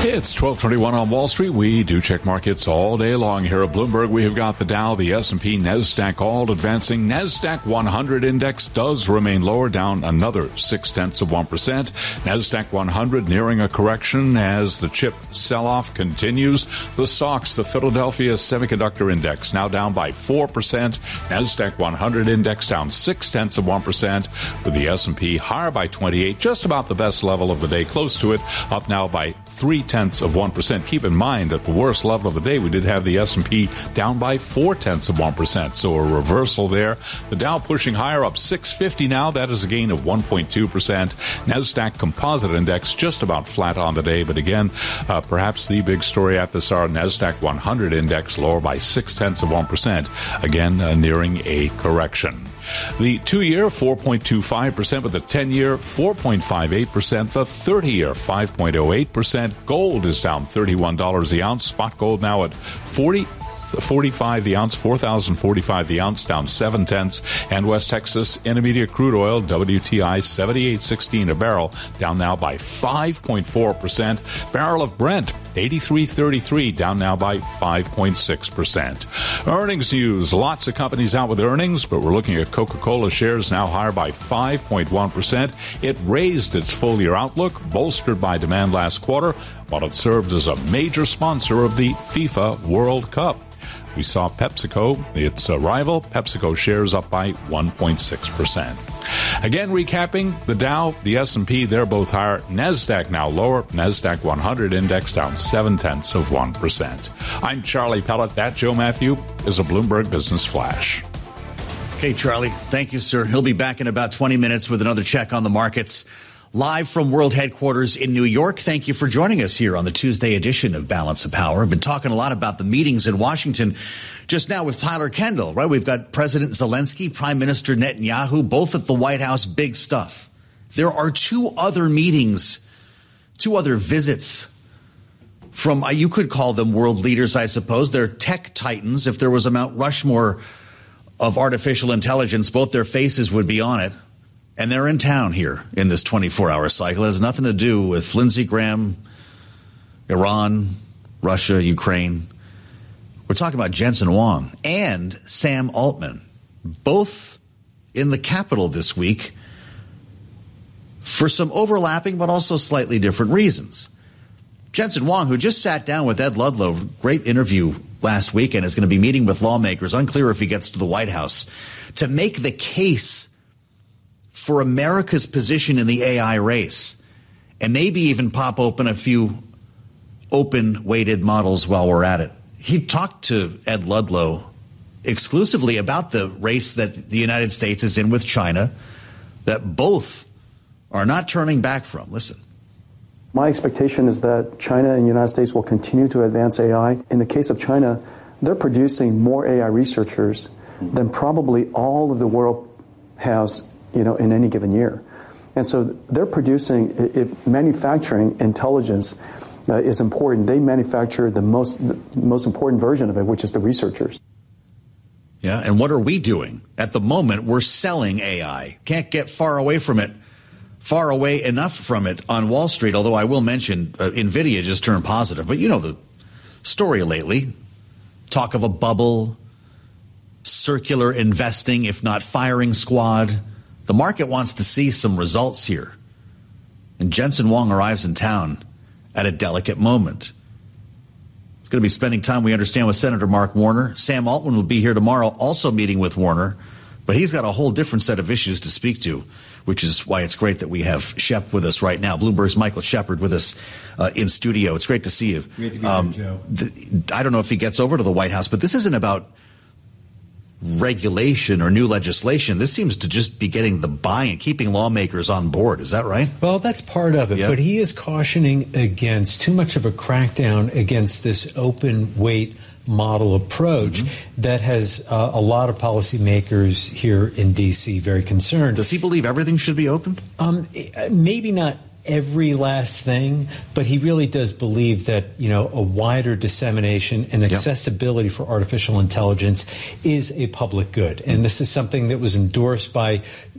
It's 12:21 on Wall Street. We do check markets all day long here at Bloomberg. We have got the Dow, the S&P, NASDAQ all advancing. NASDAQ 100 index does remain lower, down another 0.6%. NASDAQ 100 nearing a correction as the chip sell-off continues. The SOX, the Philadelphia Semiconductor Index, now down by 4%. NASDAQ 100 index down 0.6%, with the S&P higher by 28, just about the best level of the day, close to it, up now by 0.3%. Keep in mind, at the worst level of the day, we did have the S&P down by 0.4%. So a reversal there. The Dow pushing higher, up 650 now. That is a gain of 1.2%. NASDAQ Composite Index just about flat on the day. But again, perhaps the big story at this hour, NASDAQ 100 Index lower by 0.6%. Again, nearing a correction. The 2-year, 4.25%, but the 10-year, 4.58%, the 30-year, 5.08%. Gold is down $31 the ounce. Spot gold now at $45 the ounce, $4,045 the ounce, down 0.7. And West Texas Intermediate crude oil, WTI, $78.16 a barrel, down now by 5.4%. Barrel of Brent, $83.33, down now by 5.6%. Earnings news. Lots of companies out with earnings, but we're looking at Coca-Cola shares now higher by 5.1%. It raised its full-year outlook, bolstered by demand last quarter, while it served as a major sponsor of the FIFA World Cup. We saw PepsiCo, its rival, PepsiCo shares up by 1.6%. Again, recapping, the Dow, the S&P, they're both higher. NASDAQ now lower. NASDAQ 100 index down 0.7%. I'm Charlie Pellet. That, Joe Matthew, is a Bloomberg Business Flash. Okay, Charlie. Thank you, sir. He'll be back in about 20 minutes with another check on the markets. Live from World Headquarters in New York, thank you for joining us here on the Tuesday edition of Balance of Power. I've been talking a lot about the meetings in Washington just now with Tyler Kendall, right? We've got President Zelensky, Prime Minister Netanyahu, both at the White House, big stuff. There are two other meetings, two other visits from, you could call them world leaders, I suppose. They're tech titans. If there was a Mount Rushmore of artificial intelligence, both their faces would be on it. And they're in town here in this 24-hour cycle. It has nothing to do with Lindsey Graham, Iran, Russia, Ukraine. We're talking about Jensen Huang and Sam Altman, both in the Capitol this week for some overlapping but also slightly different reasons. Jensen Huang, who just sat down with Ed Ludlow, great interview last weekend, is going to be meeting with lawmakers, unclear if he gets to the White House, to make the case for America's position in the AI race, and maybe even pop open a few open-weighted models while we're at it. He talked to Ed Ludlow exclusively about the race that the United States is in with China, that both are not turning back from. Listen. My expectation is that China and the United States will continue to advance AI. In the case of China, they're producing more AI researchers than probably all of the world has in any given year. And so they're producing, manufacturing intelligence is important. They manufacture the most important version of it, which is the researchers. Yeah, and what are we doing? At the moment, we're selling AI. Can't get far away enough from it on Wall Street, although I will mention NVIDIA just turned positive. But you know the story lately. Talk of a bubble, circular investing, if not firing squad. The market wants to see some results here. And Jensen Huang arrives in town at a delicate moment. He's going to be spending time, we understand, with Senator Mark Warner. Sam Altman will be here tomorrow, also meeting with Warner. But he's got a whole different set of issues to speak to, which is why it's great that we have Shep with us right now. Bloomberg's Michael Shepard with us in studio. It's great to see you. Great to be here, Joe. I don't know if he gets over to the White House, but this isn't about regulation or new legislation. This seems to just be getting the buy-in, keeping lawmakers on board. Is that right? Well, that's part of it. Yep. But he is cautioning against too much of a crackdown against this open weight model approach that has a lot of policymakers here in D.C. very concerned. Does he believe everything should be open? Maybe not every last thing, but he really does believe that, a wider dissemination and accessibility for artificial intelligence is a public good. And this is something that was endorsed by